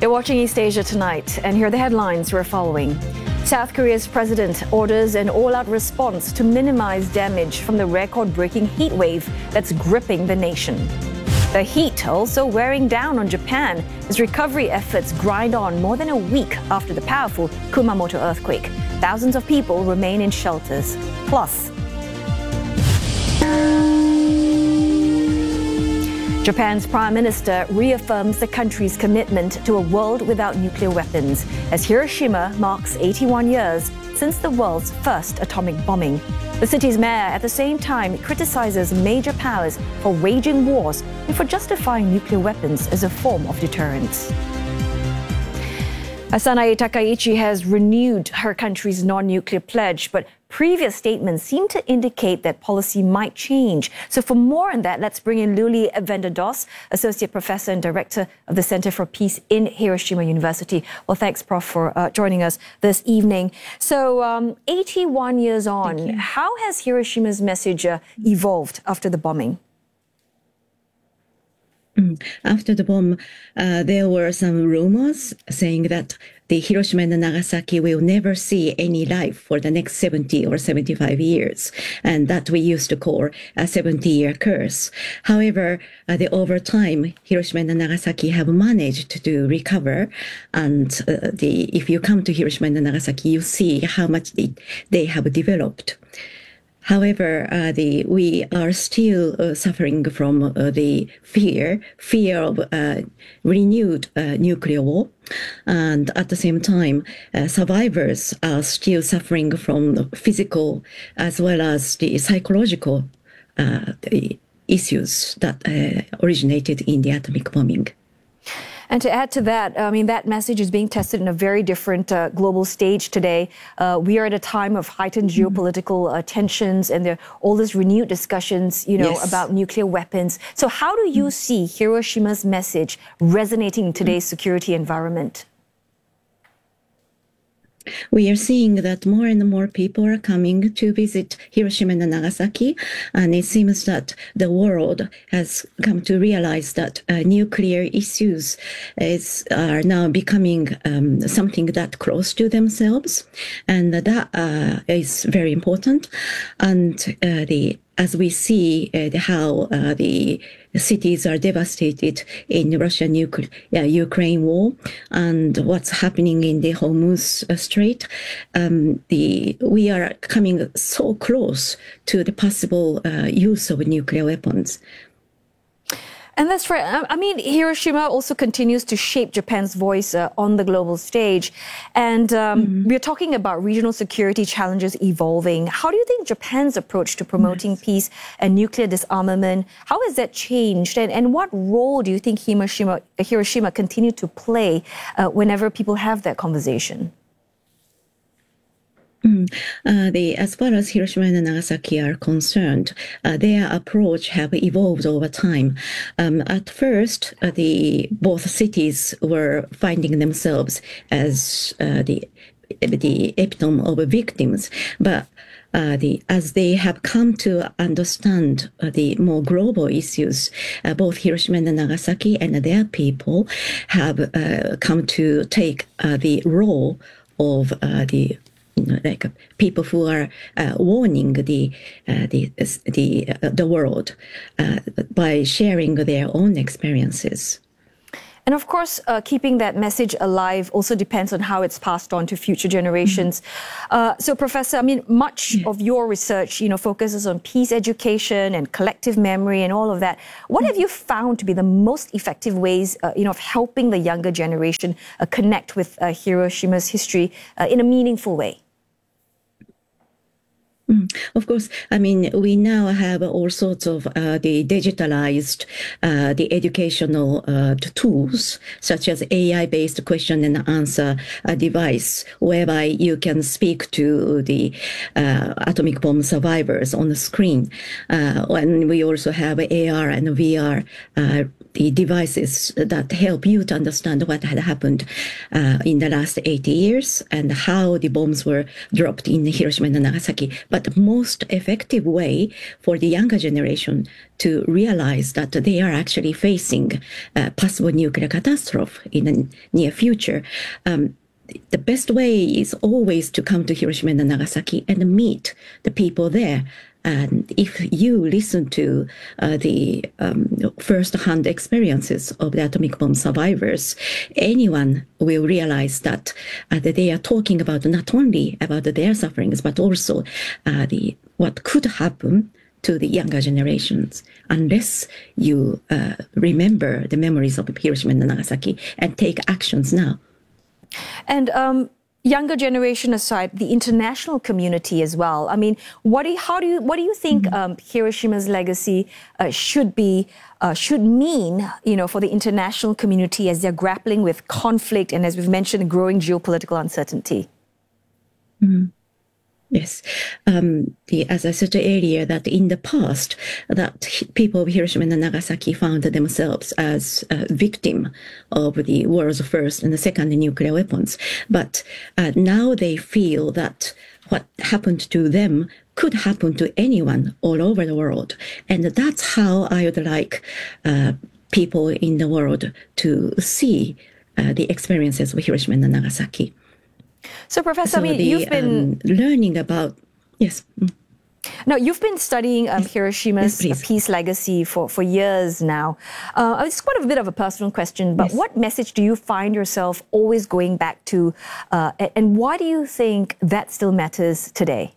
You're watching East Asia Tonight, and here are the headlines we're following. South Korea's president orders an all-out response to minimize damage from the record-breaking heat wave that's gripping the nation. The heat also wearing down on Japan as recovery efforts grind on more than a week after the powerful Kumamoto earthquake. Thousands of people remain in shelters. Plus, Japan's prime minister reaffirms the country's commitment to a world without nuclear weapons as Hiroshima marks 81 years since the world's first atomic bombing. The city's mayor at the same time criticizes major powers for waging wars and for justifying nuclear weapons as a form of deterrence. Sanae Takaichi has renewed her country's non-nuclear pledge, but previous statements seem to indicate that policy might change. So for more on that, let's bring in Luli Vendados, Associate Professor and Director of the Center for Peace in Hiroshima University. Well, thanks, Prof, for joining us this evening. So 81 years on, how has Hiroshima's message evolved after the bombing? After the bomb, there were some rumors saying that the Hiroshima and Nagasaki will never see any life for the next 70 or 75 years, and that we used to call a 70-year curse. However, over time, Hiroshima and Nagasaki have managed to recover, and if you come to Hiroshima and Nagasaki, you see how much they have developed. However, we are still suffering from the fear of renewed nuclear war. And at the same time, survivors are still suffering from the physical as well as the psychological the issues that originated in the atomic bombing. And to add to that, I mean, that message is being tested in a very different global stage today. We are at a time of heightened geopolitical tensions, and there are all these renewed discussions, about nuclear weapons. So how do you see Hiroshima's message resonating in today's security environment? We are seeing that more and more people are coming to visit Hiroshima and Nagasaki, and it seems that the world has come to realize that nuclear issues are now becoming something that close to themselves, and that is very important. And as we see how the cities are devastated in the Russia-Ukraine war and what's happening in the Hormuz Strait, we are coming so close to the possible use of nuclear weapons. And that's right. I mean, Hiroshima also continues to shape Japan's voice on the global stage. And we're talking about regional security challenges evolving. How do you think Japan's approach to promoting peace and nuclear disarmament, how has that changed? And what role do you think Hiroshima continue to play whenever people have that conversation? As far as Hiroshima and Nagasaki are concerned, their approach have evolved over time. At first, both cities were finding themselves as the epitome of victims, but as they have come to understand the more global issues, both Hiroshima and Nagasaki and their people have come to take the role of like people who are warning the world by sharing their own experiences. And of course, keeping that message alive also depends on how it's passed on to future generations. So, Professor, I mean, much of your research, focuses on peace education and collective memory and all of that. What have you found to be the most effective ways, of helping the younger generation connect with Hiroshima's history in a meaningful way? Of course, I mean, we now have all sorts of the digitalized the educational tools, such as AI-based question and answer device, whereby you can speak to the atomic bomb survivors on the screen. And we also have AR and VR the devices that help you to understand what had happened in the last 80 years and how the bombs were dropped in Hiroshima and Nagasaki. But the most effective way for the younger generation to realize that they are actually facing a possible nuclear catastrophe in the near future, the best way is always to come to Hiroshima and Nagasaki and meet the people there. And if you listen to the first-hand experiences of the atomic bomb survivors, anyone will realize that they are talking about not only about their sufferings, but also what could happen to the younger generations unless you remember the memories of Hiroshima and Nagasaki and take actions now. And younger generation aside, the international community as well. I mean, what do you think Hiroshima's legacy should mean, for the international community as they're grappling with conflict and, as we've mentioned, growing geopolitical uncertainty? Mm-hmm. Yes. As I said earlier, that in the past, that people of Hiroshima and Nagasaki found themselves as a victim of the world's first and the second nuclear weapons. But now they feel that what happened to them could happen to anyone all over the world. And that's how I would like people in the world to see the experiences of Hiroshima and Nagasaki. So, Professor, you've been learning about, yes. No, you've been studying Hiroshima's peace legacy for years now. It's quite a bit of a personal question, but what message do you find yourself always going back to, and why do you think that still matters today?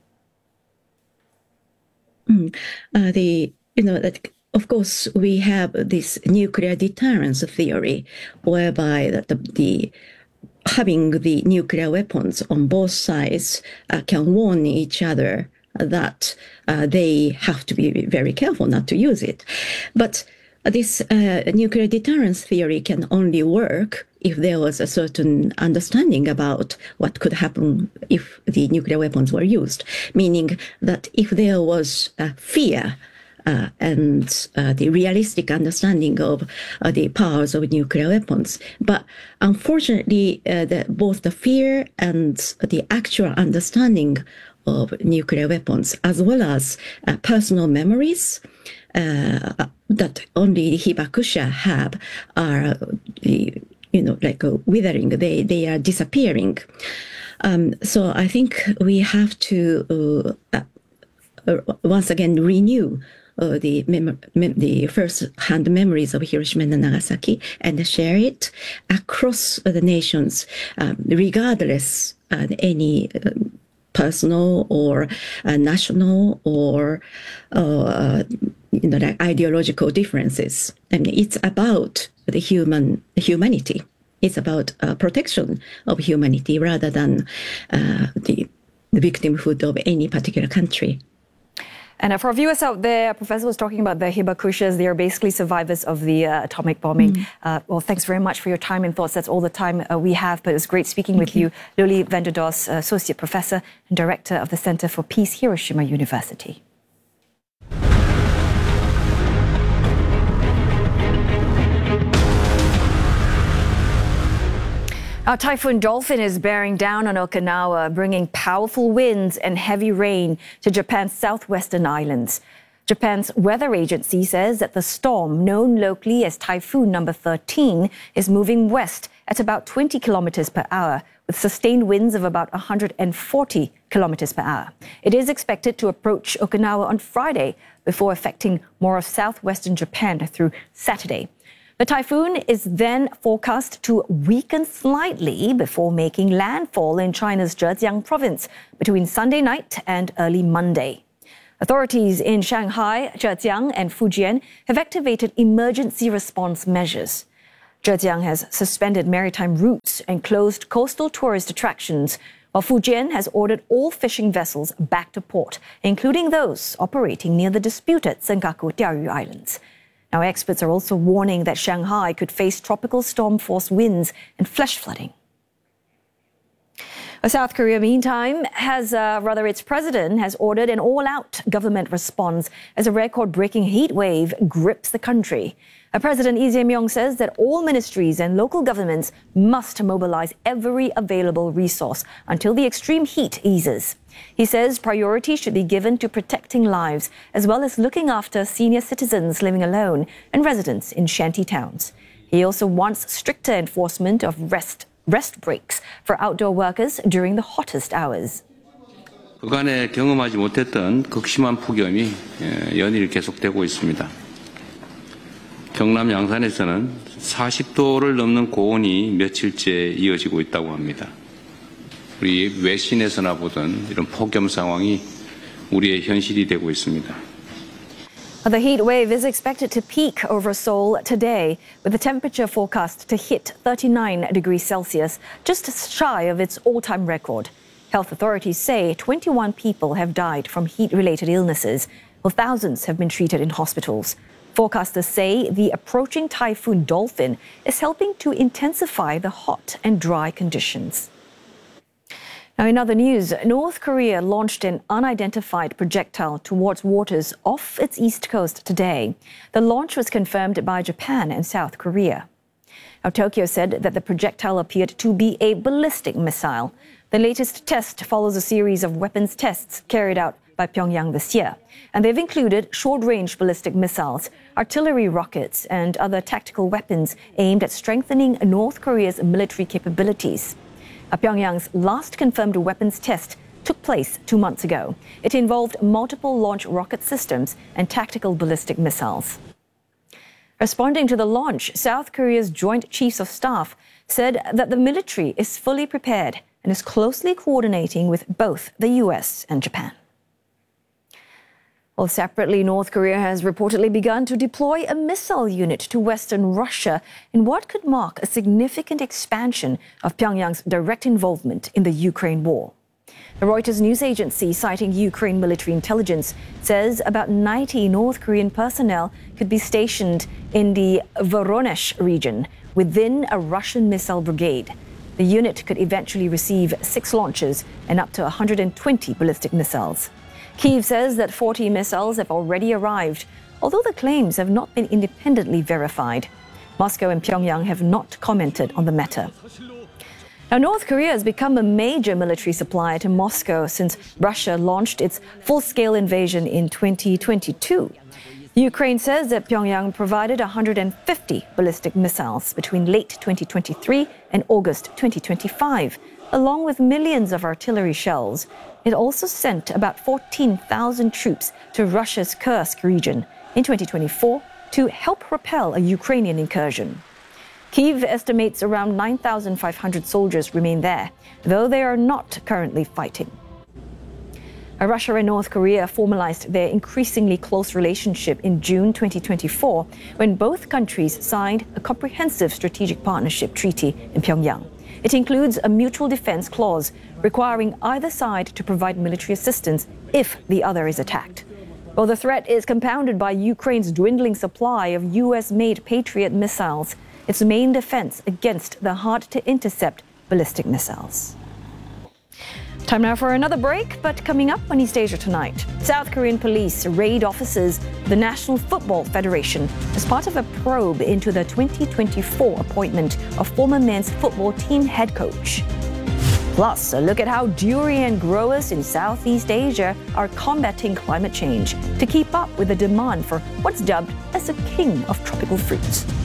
Of course, we have this nuclear deterrence theory, whereby having the nuclear weapons on both sides can warn each other that they have to be very careful not to use it. But this nuclear deterrence theory can only work if there was a certain understanding about what could happen if the nuclear weapons were used, meaning that if there was fear and the realistic understanding of the powers of nuclear weapons. But unfortunately, both the fear and the actual understanding of nuclear weapons, as well as personal memories that only the Hibakusha have, are withering. They are disappearing. So I think we have to once again renew the first-hand memories of Hiroshima and Nagasaki and share it across the nations, regardless of any personal or national or ideological differences. And it's about the humanity. It's about protection of humanity rather than the victimhood of any particular country. And for our viewers out there, Professor was talking about the Hibakushas. They are basically survivors of the atomic bombing. Well, thanks very much for your time and thoughts. That's all the time we have, but it was great speaking with you. Luli van der Does, Associate Professor and Director of the Center for Peace, Hiroshima University. Our Typhoon Dolphin is bearing down on Okinawa, bringing powerful winds and heavy rain to Japan's southwestern islands. Japan's weather agency says that the storm, known locally as Typhoon number 13, is moving west at about 20 kilometers per hour, with sustained winds of about 140 kilometers per hour. It is expected to approach Okinawa on Friday before affecting more of southwestern Japan through Saturday. The typhoon is then forecast to weaken slightly before making landfall in China's Zhejiang province between Sunday night and early Monday. Authorities in Shanghai, Zhejiang, and Fujian have activated emergency response measures. Zhejiang has suspended maritime routes and closed coastal tourist attractions, while Fujian has ordered all fishing vessels back to port, including those operating near the disputed Senkaku Diaoyu Islands. Now, experts are also warning that Shanghai could face tropical storm-force winds and flash flooding. South Korea, meantime, its president has ordered an all-out government response as a record-breaking heat wave grips the country. President Lee Jae-myung says that all ministries and local governments must mobilize every available resource until the extreme heat eases. He says priority should be given to protecting lives, as well as looking after senior citizens living alone and residents in shanty towns. He also wants stricter enforcement of rest breaks for outdoor workers during the hottest hours. 그간에 경험하지 못했던 극심한 폭염이 연일 계속되고 있습니다. 경남 양산에서는 40도를 넘는 고온이 며칠째 이어지고 있다고 합니다. 우리 외신에서나 보던 이런 폭염 상황이 우리의 현실이 되고 있습니다. The heat wave is expected to peak over Seoul today, with the temperature forecast to hit 39 degrees Celsius, just shy of its all-time record. Health authorities say 21 people have died from heat-related illnesses, while thousands have been treated in hospitals. Forecasters say the approaching typhoon Dolphin is helping to intensify the hot and dry conditions. Now, in other news, North Korea launched an unidentified projectile towards waters off its east coast today. The launch was confirmed by Japan and South Korea. Now, Tokyo said that the projectile appeared to be a ballistic missile. The latest test follows a series of weapons tests carried out by Pyongyang this year, and they've included short-range ballistic missiles, artillery rockets, and other tactical weapons aimed at strengthening North Korea's military capabilities. Pyongyang's last confirmed weapons test took place 2 months ago. It involved multiple launch rocket systems and tactical ballistic missiles. Responding to the launch, South Korea's Joint Chiefs of Staff said that the military is fully prepared and is closely coordinating with both the US and Japan. Well, separately, North Korea has reportedly begun to deploy a missile unit to western Russia in what could mark a significant expansion of Pyongyang's direct involvement in the Ukraine war. The Reuters news agency, citing Ukraine military intelligence, says about 90 North Korean personnel could be stationed in the Voronezh region within a Russian missile brigade. The unit could eventually receive 6 launches and up to 120 ballistic missiles. Kyiv says that 40 missiles have already arrived, although the claims have not been independently verified. Moscow and Pyongyang have not commented on the matter. Now, North Korea has become a major military supplier to Moscow since Russia launched its full-scale invasion in 2022. Ukraine says that Pyongyang provided 150 ballistic missiles between late 2023 and August 2025, along with millions of artillery shells. It also sent about 14,000 troops to Russia's Kursk region in 2024 to help repel a Ukrainian incursion. Kyiv estimates around 9,500 soldiers remain there, though they are not currently fighting. Russia and North Korea formalized their increasingly close relationship in June 2024, when both countries signed a comprehensive strategic partnership treaty in Pyongyang. It includes a mutual defense clause requiring either side to provide military assistance if the other is attacked. Well, the threat is compounded by Ukraine's dwindling supply of US-made Patriot missiles, its main defense against the hard-to-intercept ballistic missiles. Time now for another break, but coming up on East Asia Tonight, South Korean police raid offices of the National Football Federation as part of a probe into the 2024 appointment of former men's football team head coach. Plus, a look at how durian growers in Southeast Asia are combating climate change to keep up with the demand for what's dubbed as the king of tropical fruits.